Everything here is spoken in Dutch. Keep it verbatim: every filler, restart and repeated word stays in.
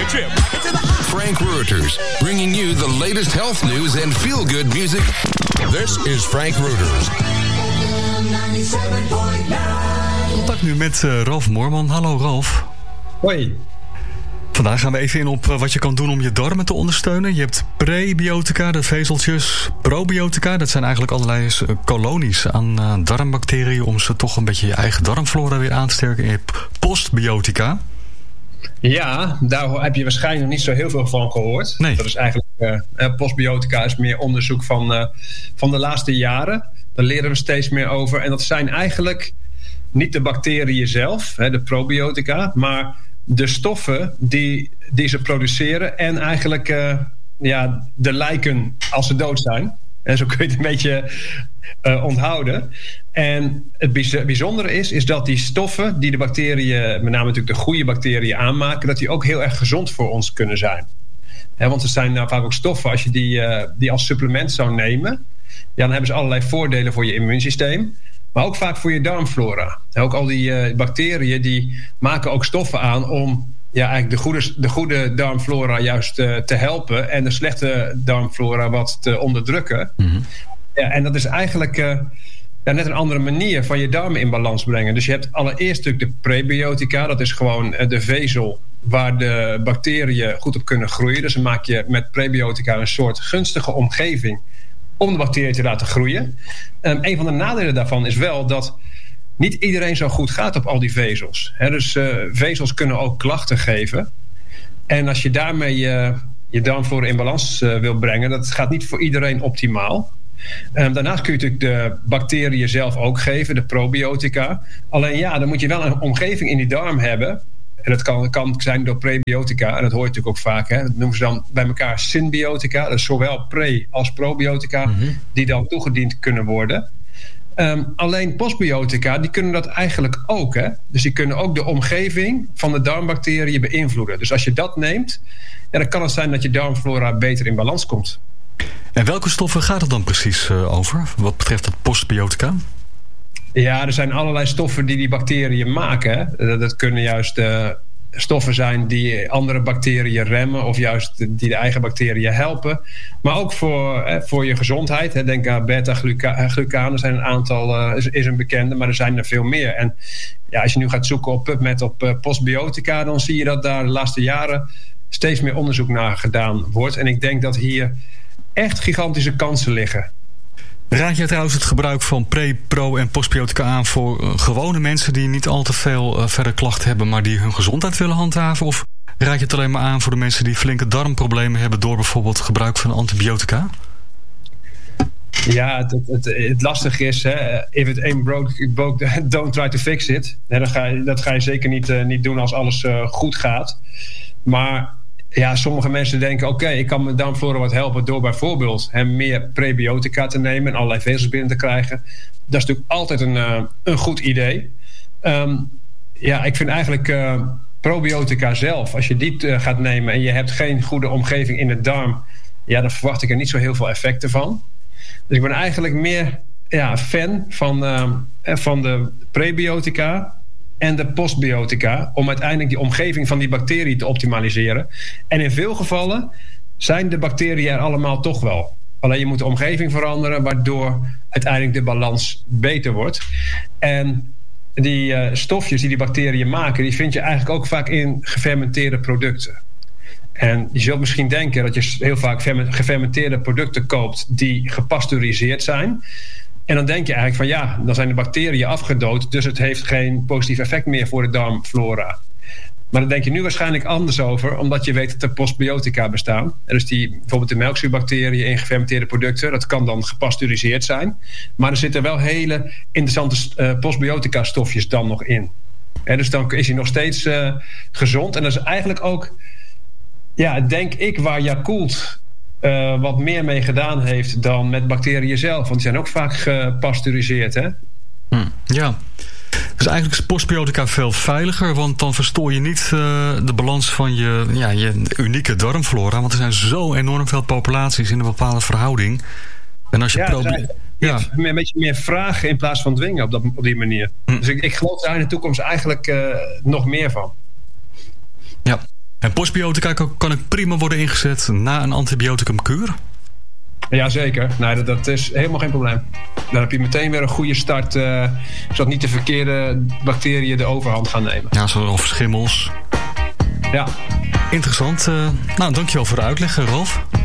trip. Frank Reuters, bringing you the latest health news and feel-good music. This is Frank Reuters. Contact nu met uh, Ralf Moorman. Hallo Ralf. Hoi. Vandaag gaan we even in op uh, wat je kan doen om je darmen te ondersteunen. Je hebt prebiotica, de vezeltjes. Probiotica, dat zijn eigenlijk allerlei uh, kolonies aan uh, darmbacteriën om ze toch een beetje je eigen darmflora weer aan te sterken. En je hebt postbiotica. Ja, daar heb je waarschijnlijk nog niet zo heel veel van gehoord. Nee. Dat is eigenlijk, uh, postbiotica is meer onderzoek van, uh, van de laatste jaren. Daar leren we steeds meer over. En dat zijn eigenlijk niet de bacteriën zelf, hè, de probiotica, maar de stoffen die, die ze produceren en eigenlijk uh, ja, de lijken als ze dood zijn. En zo kun je het een beetje uh, onthouden. En het bijzondere is, is dat die stoffen die de bacteriën, met name natuurlijk de goede bacteriën aanmaken, dat die ook heel erg gezond voor ons kunnen zijn. He, want er zijn nou vaak ook stoffen, als je die, uh, die als supplement zou nemen, ja, dan hebben ze allerlei voordelen voor je immuunsysteem. Maar ook vaak voor je darmflora. Ook al die uh, bacteriën die maken ook stoffen aan om ja, eigenlijk de goede, de goede darmflora juist uh, te helpen en de slechte darmflora wat te onderdrukken. Mm-hmm. Ja, en dat is eigenlijk uh, ja, net een andere manier van je darmen in balans brengen. Dus je hebt allereerst natuurlijk de prebiotica. Dat is gewoon uh, de vezel waar de bacteriën goed op kunnen groeien. Dus dan maak je met prebiotica een soort gunstige omgeving om de bacteriën te laten groeien. Um, een van de nadelen daarvan is wel dat niet iedereen zo goed gaat op al die vezels. He, dus uh, vezels kunnen ook klachten geven. En als je daarmee uh, je darmflora in balans uh, wil brengen, dat gaat niet voor iedereen optimaal. Um, daarnaast kun je natuurlijk de bacteriën zelf ook geven, de probiotica. Alleen ja, dan moet je wel een omgeving in die darm hebben. En dat kan, kan zijn door prebiotica. En dat hoor je natuurlijk ook vaak. Hè. Dat noemen ze dan bij elkaar symbiotica. Dus zowel pre- als probiotica. Mm-hmm. Die dan toegediend kunnen worden. Um, alleen postbiotica, die kunnen dat eigenlijk ook. Hè. Dus die kunnen ook de omgeving van de darmbacteriën beïnvloeden. Dus als je dat neemt, ja, dan kan het zijn dat je darmflora beter in balans komt. En welke stoffen gaat het dan precies uh, over? Wat betreft dat postbiotica? Ja, er zijn allerlei stoffen die die bacteriën maken. Hè. Dat kunnen juist uh, stoffen zijn die andere bacteriën remmen of juist die de eigen bacteriën helpen. Maar ook voor, hè, voor je gezondheid. Hè. Denk aan beta-glucanen zijn een aantal, uh, is, is een bekende, maar er zijn er veel meer. En ja, als je nu gaat zoeken op PubMed op uh, postbiotica, dan zie je dat daar de laatste jaren steeds meer onderzoek naar gedaan wordt. En ik denk dat hier echt gigantische kansen liggen. Raad jij trouwens het gebruik van pre, pro en postbiotica aan voor uh, gewone mensen die niet al te veel uh, verder klachten hebben, maar die hun gezondheid willen handhaven? Of raad je het alleen maar aan voor de mensen die flinke darmproblemen hebben door bijvoorbeeld gebruik van antibiotica? Ja, het, het, het lastige is, hè, if it ain't broke, broke, don't try to fix it. Hè, dat, ga je, dat ga je zeker niet, uh, niet doen als alles uh, goed gaat. Maar ja, sommige mensen denken, oké, okay, ik kan mijn darmflora wat helpen door bijvoorbeeld hem meer prebiotica te nemen en allerlei vezels binnen te krijgen. Dat is natuurlijk altijd een, uh, een goed idee. Um, ja, ik vind eigenlijk uh, probiotica zelf, als je die uh, gaat nemen en je hebt geen goede omgeving in de darm, ja, dan verwacht ik er niet zo heel veel effecten van. Dus ik ben eigenlijk meer ja, fan van, uh, van de prebiotica en de postbiotica, om uiteindelijk die omgeving van die bacteriën te optimaliseren. En in veel gevallen zijn de bacteriën er allemaal toch wel. Alleen je moet de omgeving veranderen, waardoor uiteindelijk de balans beter wordt. En die uh, stofjes die die bacteriën maken, die vind je eigenlijk ook vaak in gefermenteerde producten. En je zult misschien denken dat je heel vaak gefermenteerde producten koopt die gepasteuriseerd zijn. En dan denk je eigenlijk van ja, dan zijn de bacteriën afgedood, dus het heeft geen positief effect meer voor de darmflora. Maar daar denk je nu waarschijnlijk anders over, omdat je weet dat er postbiotica bestaan. En dus die, bijvoorbeeld de melkzuurbacteriën in gefermenteerde producten, dat kan dan gepasteuriseerd zijn. Maar er zitten wel hele interessante uh, postbiotica stofjes dan nog in. En dus dan is hij nog steeds uh, gezond. En dat is eigenlijk ook, ja, denk ik, waar Yakult Uh, wat meer mee gedaan heeft dan met bacteriën zelf. Want die zijn ook vaak gepasteuriseerd, hè? Hmm, ja. Dus eigenlijk is postbiotica veel veiliger, want dan verstoor je niet uh, de balans van je, ja, je unieke darmflora. Want er zijn zo enorm veel populaties in een bepaalde verhouding. En als je ja, probeert. Ja. Een beetje meer vragen in plaats van dwingen op, dat, op die manier. Hmm. Dus ik, ik geloof daar in de toekomst eigenlijk uh, nog meer van. Ja. En postbiotica kan ook prima worden ingezet na een antibioticumkuur? Jazeker, nee, dat, dat is helemaal geen probleem. Dan heb je meteen weer een goede start, uh, zodat niet de verkeerde bacteriën de overhand gaan nemen. Ja, zoals schimmels. Ja. Interessant. Uh, nou, dankjewel voor de uitleg, Ralf.